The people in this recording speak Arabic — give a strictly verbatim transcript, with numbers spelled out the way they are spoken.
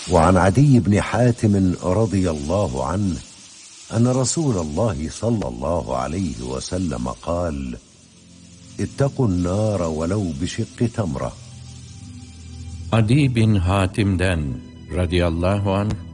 وعن عدي بن حاتم رضي الله عنه أن رسول الله صلى الله عليه وسلم قال: اتقوا النار ولو بشق تمرة. Adi bin Hatim'den radıyallahu anh